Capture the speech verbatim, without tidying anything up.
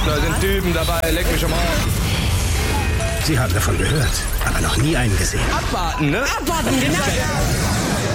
Da sind Typen dabei, leck mich am Arsch. Sie haben davon gehört, aber noch nie einen gesehen. Abwarten, ne? Abwarten, genau.